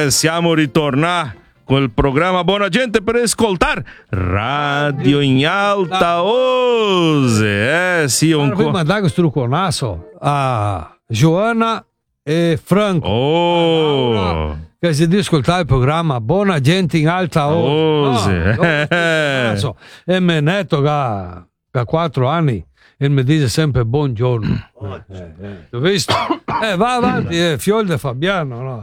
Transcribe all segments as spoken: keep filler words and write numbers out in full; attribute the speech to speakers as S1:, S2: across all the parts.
S1: Eh, siamo ritornati col programma Buona Gente per ascoltare Radio in Alta Ose. Eh sì, un
S2: po'. Mandare questo conasso a Joanna e Franco.
S1: Oh.
S2: Che si deve ascoltare il programma Buona Gente in Alta Ose.
S1: Oh,
S2: no, e me netto che da quattro anni e mi dice sempre buongiorno. Eh, eh. Ho visto? Eh, va avanti, eh, Fiol de Fabiano, no?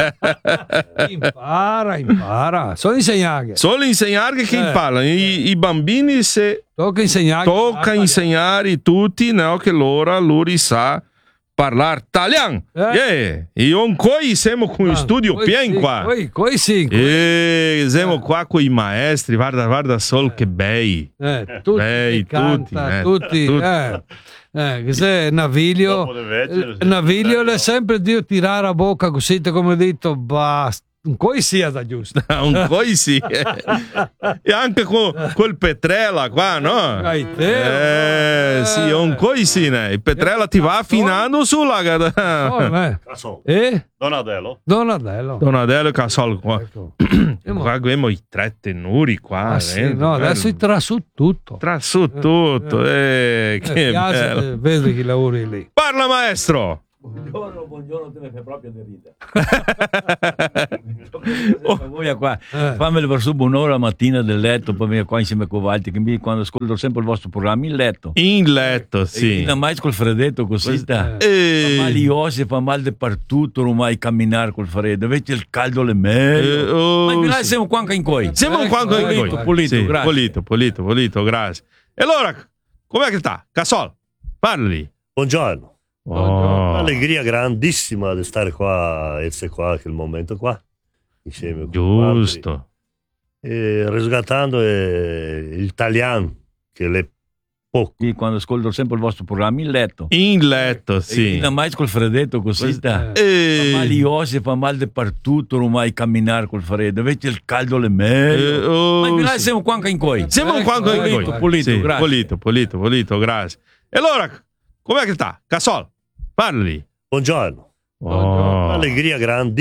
S2: impara, impara. Solo insegnare.
S1: Solo insegnare che
S2: eh.
S1: imparano. I, I bambini se
S2: tocca insegnare.
S1: Tocca insegnare tutti, no? Che loro, loro sa parlare italiano. Eh. Yeah. E noi siamo con il studio pieno qua.
S2: Poi, poi sì.
S1: E siamo qua con i maestri. Guarda, guarda solo che bei.
S2: Eh, tutti,
S1: bei,
S2: canta,
S1: tutti,
S2: tutti.
S1: tutti.
S2: Eh. Eh, che se Naviglio, Naviglio le sempre Dio tirare a bocca così come detto, basta. Un coi sia da giusto.
S1: Un coi sì. E anche con quel Petrella qua, no?
S2: Gaitero,
S1: eh, sì, un coi sì. Il Petrella ti va affinando sulla.
S3: Casol.
S2: Eh?
S3: Donadello.
S2: Donadello.
S1: Donadello e Casol qua.
S2: Ecco.
S1: Qua abbiamo i tre tenori qua.
S2: Ah, sì, no, adesso è tra su tutto.
S1: Tra su tutto. Eh, eh, che
S2: piace,
S1: bello.
S2: Vedi chi lavori lì.
S1: Parla maestro.
S4: Buongiorno, buongiorno, te ne fai proprio di ridere.
S1: Oh.
S4: Qua. Eh. Fammi per su un'ora la mattina del letto, poi vengo qua insieme con Valti, che mi, quando ascolto sempre il vostro programma in letto.
S1: In letto, sì.
S4: E mai col freddetto così sta.
S1: Eh.
S4: Fa male gli ossi, fa male dappertutto, non mai camminare col freddo. Invece il caldo è meglio.
S1: Eh, oh,
S4: Ma
S1: sì.
S4: siamo qua anche in coi.
S1: Siamo qua anche in coi.
S4: Pulito, pulito,
S1: sì,
S4: grazie.
S1: Pulito, pulito, pulito, grazie. E allora, com'è che sta? Casol, parli.
S3: Buongiorno.
S1: Oh.
S3: Un'allegria grandissima di stare qua, essere qua, quel momento qua, insieme.
S1: Giusto.
S3: E risgattando l'italiano, che è poco.
S4: Sì, quando ascolto sempre il vostro programma in letto.
S1: In letto, sì.
S4: E mai col freddetto così sta.
S1: Eh.
S4: Fa male gli ossi, fa male dappertutto, non mai camminare col freddo. Invece il caldo è meglio.
S1: Eh, oh,
S4: Ma
S1: sì.
S4: siamo qua anche in coi.
S1: Siamo qua anche in coi.
S4: Pulito, pulito,
S1: sì,
S4: grazie.
S1: Pulito, pulito, pulito, grazie. E allora, com'è che sta? Casol, parli.
S3: Buongiorno.
S1: Oh.
S3: Un'allegria grandissima.